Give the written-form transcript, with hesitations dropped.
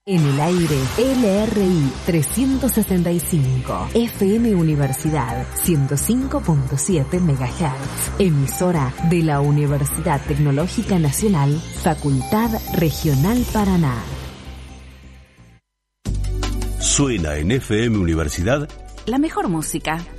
En el aire, LRI 365, FM Universidad 105.7 MHz, emisora de la Universidad Tecnológica Nacional, Facultad Regional Paraná. Suena en FM Universidad la mejor música.